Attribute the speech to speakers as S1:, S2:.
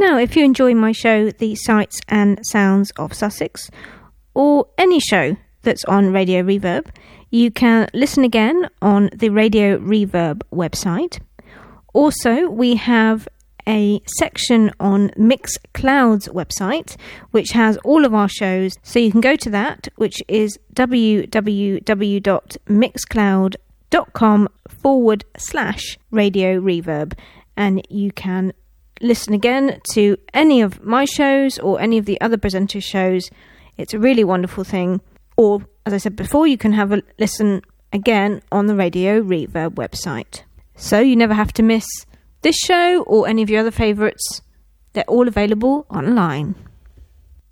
S1: Now, if you enjoy my show, The Sights and Sounds of Sussex, or any show that's on Radio Reverb, you can listen again on the Radio Reverb website. Also, we have a section on Mixcloud's website, which has all of our shows. So you can go to that, which is www.mixcloud.com/Radio Reverb, and you can listen again to any of my shows or any of the other presenters' shows. It's a really wonderful thing. Or, as I said before, you can have a listen again on the Radio Reverb website. So you never have to miss this show or any of your other favourites. They're all available online.